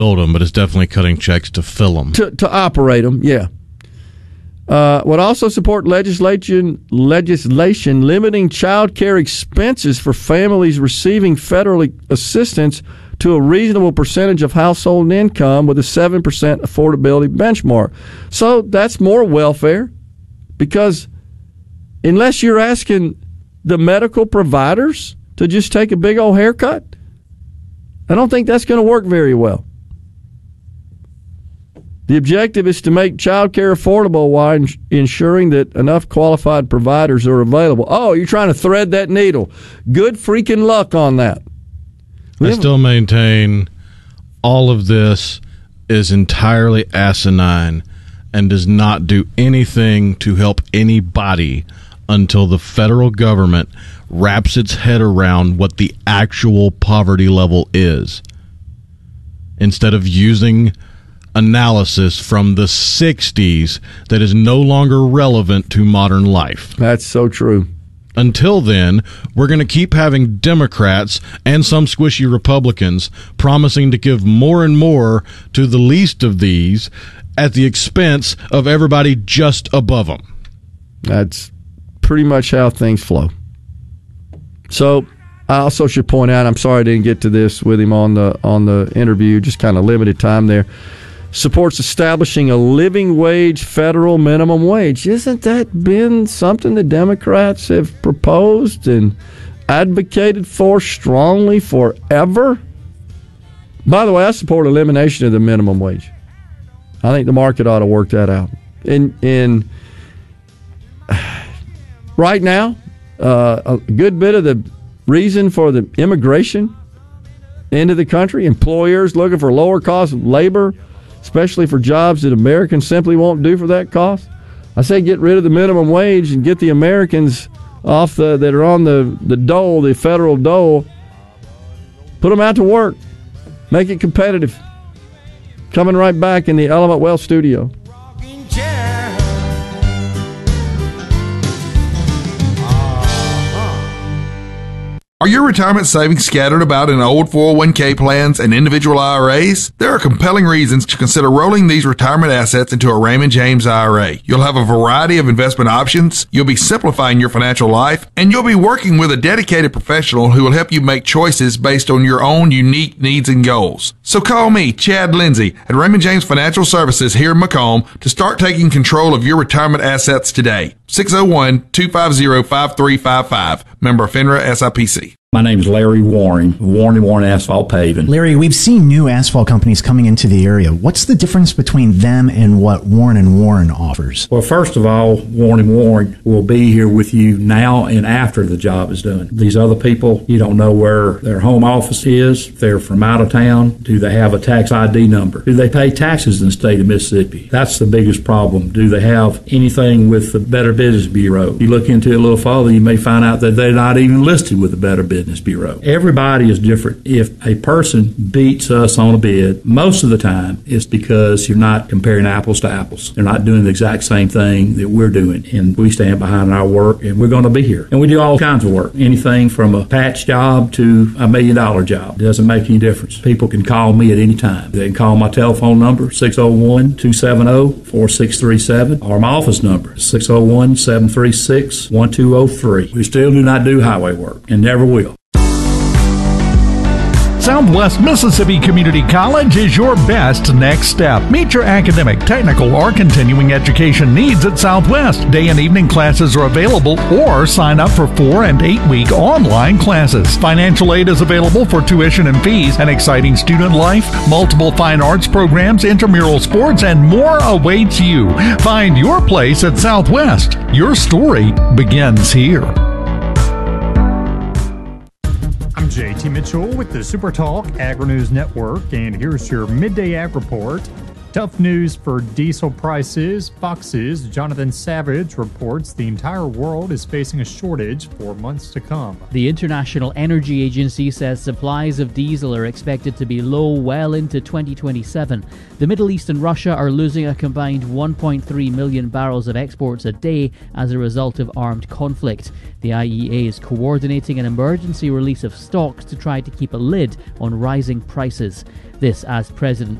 build them, but it's definitely cutting checks to fill them. To operate them, yeah. Would also support legislation limiting child care expenses for families receiving federal assistance to a reasonable percentage of household income with a 7% affordability benchmark. So that's more welfare, because unless you're asking the medical providers to just take a big old haircut, I don't think that's going to work very well. The objective is to make child care affordable while ensuring that enough qualified providers are available. Oh, you're trying to thread that needle. Good freaking luck on that. I still maintain all of this is entirely asinine and does not do anything to help anybody until the federal government wraps its head around what the actual poverty level is, instead of using analysis from the 60s that is no longer relevant to modern life. That's so true. Until then, we're going to keep having Democrats and some squishy Republicans promising to give more and more to the least of these at the expense of everybody just above them. That's pretty much how things flow. So I also should point out, I'm sorry I didn't get to this with him on the interview, just kind of limited time there. Supports establishing a living wage federal minimum wage. Isn't that been something the Democrats have proposed and advocated for strongly forever? By the way, I support elimination of the minimum wage. I think the market ought to work that out. In right now, a good bit of the reason for the immigration into the country, employers looking for lower cost labor, especially for jobs that Americans simply won't do for that cost. I say get rid of the minimum wage and get the Americans off that are on the dole, the federal dole. Put them out to work. Make it competitive. Coming right back in the Element Wealth studio. Are your retirement savings scattered about in old 401k plans and individual IRAs? There are compelling reasons to consider rolling these retirement assets into a Raymond James IRA. You'll have a variety of investment options, you'll be simplifying your financial life, and you'll be working with a dedicated professional who will help you make choices based on your own unique needs and goals. So call me, Chad Lindsay, at Raymond James Financial Services here in Macomb to start taking control of your retirement assets today. 601-250-5355. Member FINRA SIPC. My name is Larry Warren, Warren Asphalt Paving. Larry, we've seen new asphalt companies coming into the area. What's the difference between them and what Warren & Warren offers? Well, first of all, Warren & Warren will be here with you now and after the job is done. These other people, you don't know where their home office is. If they're from out of town, do they have a tax ID number? Do they pay taxes in the state of Mississippi? That's the biggest problem. Do they have anything with the Better Business Bureau? You look into it a little further, you may find out that they're not even listed with the Better Business Bureau. Everybody is different. If a person beats us on a bid, most of the time it's because you're not comparing apples to apples. They're not doing the exact same thing that we're doing, and we stand behind our work, and we're going to be here. And we do all kinds of work, anything from a patch job to $1 million job. It doesn't make any difference. People can call me at any time. They can call my telephone number, 601-270-4637, or my office number, 601-736-1203. We still do not do highway work and never will. Southwest Mississippi Community College is your best next step. Meet your academic, technical, or continuing education needs at Southwest. Day and evening classes are available, or sign up for 4- and 8-week online classes. Financial aid is available for tuition and fees, an exciting student life, multiple fine arts programs, intramural sports, and more awaits you. Find your place at Southwest. Your story begins here. I'm JT Mitchell with the Super Talk Agri-News Network, and here's your Midday Ag Report. Tough news for diesel prices. Fox's Jonathan Savage reports the entire world is facing a shortage for months to come. The International Energy Agency says supplies of diesel are expected to be low well into 2027. The Middle East and Russia are losing a combined 1.3 million barrels of exports a day as a result of armed conflict. The IEA is coordinating an emergency release of stocks to try to keep a lid on rising prices. This as President